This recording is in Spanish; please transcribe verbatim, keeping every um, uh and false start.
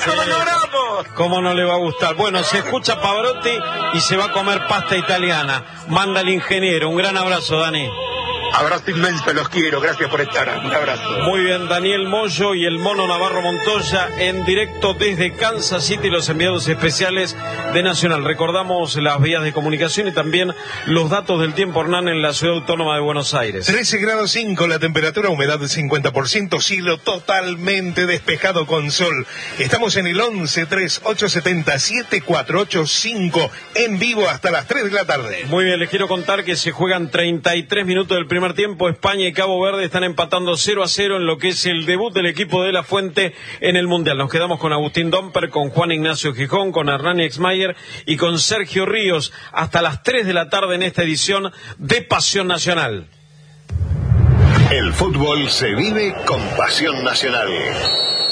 sí. lo logramos! ¿Cómo no le va a gustar? Bueno, se escucha Pavarotti y se va a comer pasta italiana. Manda el ingeniero. Un gran abrazo, Dani. Abrazo inmenso, los quiero, gracias por estar, un abrazo. Muy bien, Daniel Moyo y el Mono Navarro Montoya en directo desde Kansas City, los enviados especiales de Nacional. Recordamos las vías de comunicación y también los datos del tiempo, Hernán, en la ciudad autónoma de Buenos Aires. trece grados cinco la temperatura, humedad del cincuenta por ciento, cielo totalmente despejado con sol. Estamos en el once tres ocho siete cero siete cuatro ocho cinco en vivo hasta las tres de la tarde. Muy bien, les quiero contar que se juegan treinta y tres minutos del primer tiempo. España y Cabo Verde están empatando cero a cero en lo que es el debut del equipo de La Fuente en el Mundial. Nos quedamos con Agustín Domper, con Juan Ignacio Gijón, con Hernán Exmayer y con Sergio Ríos hasta las tres de la tarde en esta edición de Pasión Nacional. El fútbol se vive con Pasión Nacional.